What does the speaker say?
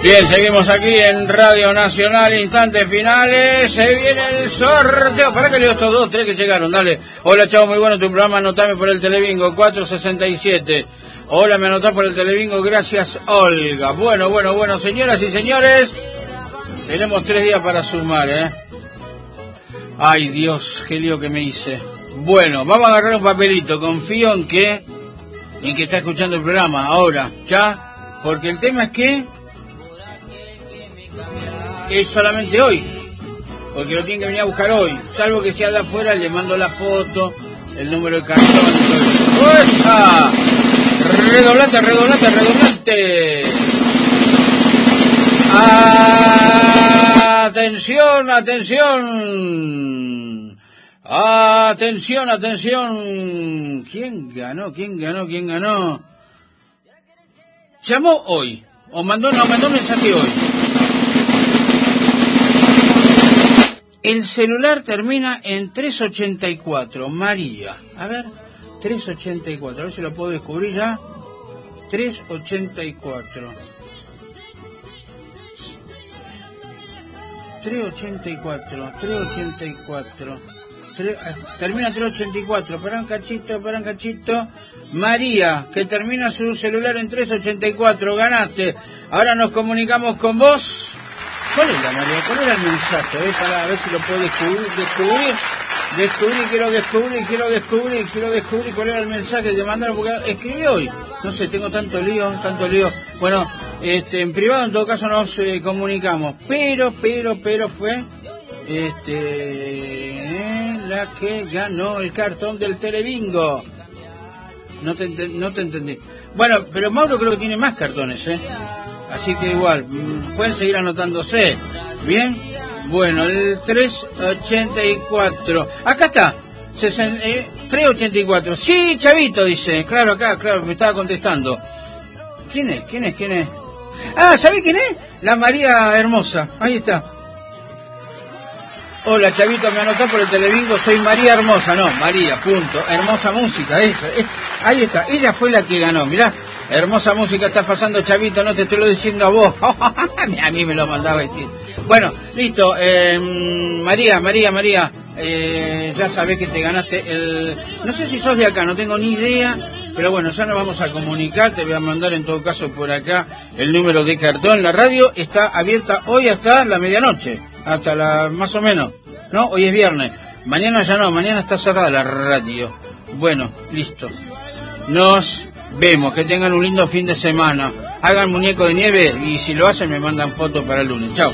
Bien, seguimos aquí en Radio Nacional, instantes finales, se viene el sorteo. ¿Para qué leo estos dos, tres que llegaron? Dale. Hola, chavo, muy bueno tu programa, anotame por el Telebingo, 467. Hola, me anotás por el Telebingo, gracias, Olga. Bueno, señoras y señores, tenemos 3 días para sumar, Ay, Dios, qué lío que me hice. Bueno, vamos a agarrar un papelito, confío en que está escuchando el programa ahora, ya, porque el tema es que es solamente hoy, porque lo tienen que venir a buscar hoy, salvo que sea de afuera, le mando la foto, el número de cartón y todo eso. ¡Fuerza! Redoblante. Atención. ¿Quién ganó? Llamó hoy, o mandó mensaje hoy. El celular termina en 384, María. A ver, 384, a ver si lo puedo descubrir ya. 384. Termina 384, para un cachito. María, que termina su celular en 384, ganaste. Ahora nos comunicamos con vos. ¿Cuál es la María? ¿Cuál era el mensaje? Para ver si lo puedo descubrir, quiero descubrir cuál era el mensaje que mandaron, porque escribí hoy. No sé, tengo tanto lío. Bueno, en privado en todo caso nos comunicamos, pero fue la que ganó el cartón del Telebingo. No te entendí. Bueno, pero Mauro creo que tiene más cartones, Así que igual, pueden seguir anotándose. Bien, bueno, el 384. Acá está, 384. Sí, Chavito, dice. Claro, me estaba contestando. ¿Quién es? Ah, ¿sabés quién es? La María Hermosa, ahí está. Hola, Chavito, me anotó por el Telebingo, soy María Hermosa. No, María, punto. Hermosa música, esa. Ahí está, ella fue la que ganó, mirá. Hermosa música estás pasando, Chavito, no te estoy lo diciendo a vos. A mí me lo mandaba decir. Bueno, listo. María, ya sabés que te ganaste el... No sé si sos de acá, no tengo ni idea, pero bueno, ya nos vamos a comunicar. Te voy a mandar en todo caso por acá el número de cartón. La radio está abierta hoy hasta la medianoche, hasta la más o menos, ¿no? Hoy es viernes. Mañana ya no, mañana está cerrada la radio. Bueno, listo. Nos vemos, que tengan un lindo fin de semana. Hagan muñeco de nieve y si lo hacen me mandan fotos para el lunes. Chao.